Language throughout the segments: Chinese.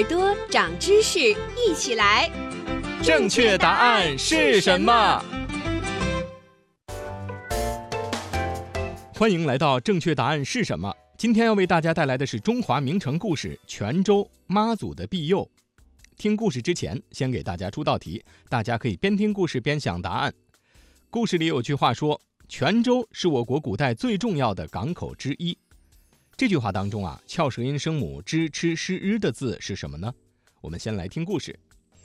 耳朵长知识，一起来！ 正确答案是什么？欢迎来到正确答案是什么？今天要为大家带来的是中华名城故事泉州妈祖的庇佑。听故事之前，先给大家出道题，大家可以边听故事边想答案。故事里有句话说，泉州是我国古代最重要的港口之一。这句话当中翘舌音声母支、吃、诗、日的字是什么呢？我们先来听故事。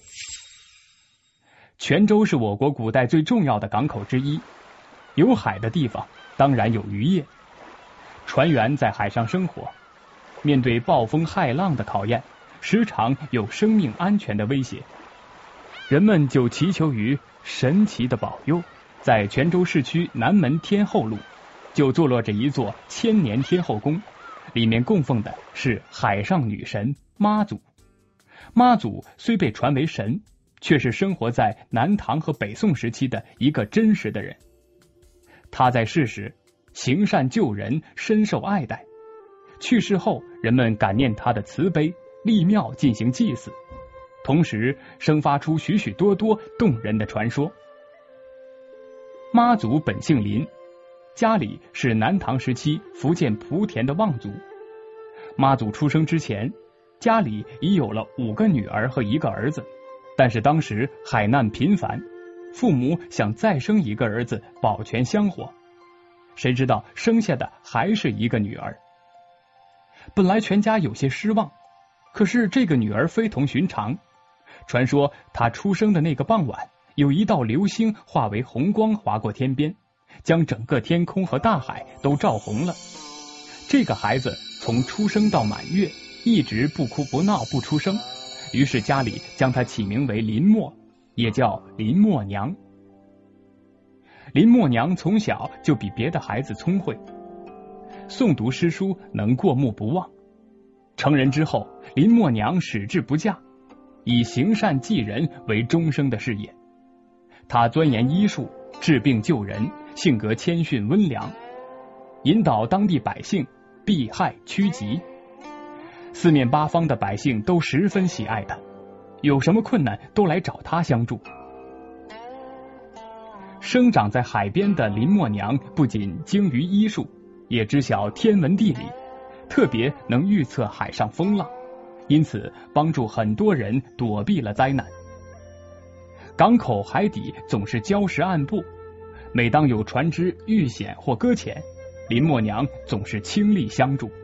泉州是我国古代最重要的港口之一，有海的地方当然有渔业。船员在海上生活，面对暴风骇浪的考验，时常有生命安全的威胁。人们就祈求于神奇的保佑。在泉州市区南门天后路，就坐落着一座千年天后宫，里面供奉的是海上女神妈祖。妈祖虽被传为神，却是生活在南唐和北宋时期的一个真实的人。他在世时行善救人，深受爱戴。去世后，人们感念他的慈悲，立庙进行祭祀，同时生发出许许多多动人的传说。妈祖本姓林，家里是南唐时期福建莆田的望族。妈祖出生之前，家里已有了5个女儿和1个儿子，但是当时海难频繁，父母想再生1个儿子保全香火，谁知道生下的还是1个女儿。本来全家有些失望，可是这个女儿非同寻常。传说她出生的那个傍晚，有一道流星化为红光划过天边，将整个天空和大海都照红了。这个孩子从出生到满月一直不哭不闹不出声，于是家里将他起名为林默，也叫林默娘。林默娘从小就比别的孩子聪慧，诵读诗书能过目不忘。成人之后，林默娘矢志不嫁，以行善济人为终生的事业。他钻研医术，治病救人，性格谦逊温良，引导当地百姓避害趋吉。四面八方的百姓都十分喜爱他，有什么困难都来找他相助。生长在海边的林默娘不仅精于医术，也知晓天文地理，特别能预测海上风浪，因此帮助很多人躲避了灾难。港口海底总是礁石暗部，每当有船只遇险或搁浅，林默娘总是倾力相助。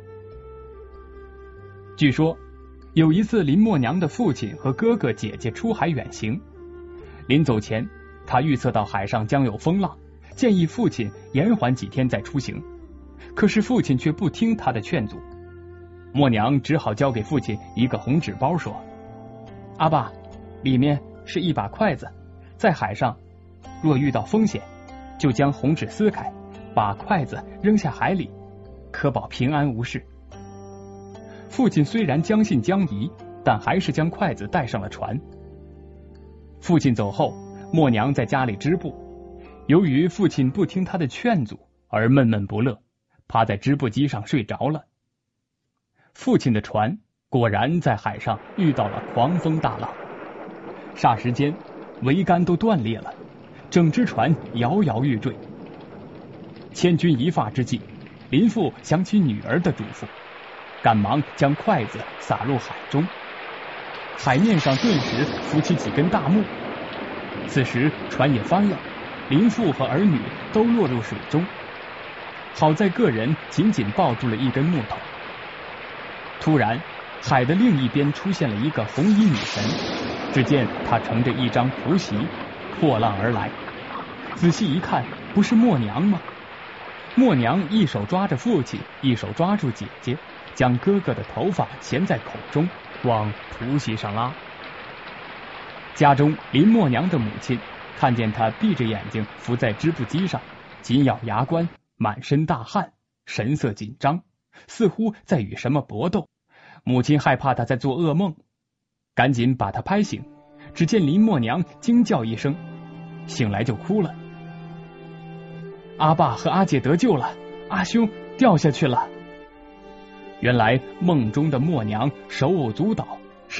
据说有一次，林默娘的父亲和哥哥姐姐出海远行，临走前，他预测到海上将有风浪，建议父亲延缓几天再出行。可是父亲却不听他的劝阻，默娘只好交给父亲一个红纸包，说：阿爸，里面是一把筷子，在海上若遇到风险，就将红纸撕开，把筷子扔下海里，可保平安无事。父亲虽然将信将疑，但还是将筷子带上了船。父亲走后，默娘在家里织布，由于父亲不听他的劝阻而闷闷不乐，趴在织布机上睡着了。父亲的船果然在海上遇到了狂风大浪，霎时间桅杆都断裂了，整只船摇摇欲坠。千钧一发之际，林父想起女儿的嘱咐，赶忙将筷子撒入海中，海面上顿时浮起几根大木。此时船也翻了，林父和儿女都落入水中，好在个人紧紧抱住了一根木头。突然，海的另一边出现了一个红衣女神，只见她乘着一张蒲席破浪而来。仔细一看，不是默娘吗？默娘一手抓着父亲，一手抓住姐姐，将哥哥的头发衔在口中，往蒲席上拉。家中林默娘的母亲看见她闭着眼睛伏在织布机上，紧咬牙关，满身大汗，神色紧张，似乎在与什么搏斗。母亲害怕她在做噩梦，赶紧把她拍醒。只见林默娘惊叫一声，醒来就哭了。阿爸和阿姐得救了，阿兄掉下去了。原来梦中的默娘手舞足蹈，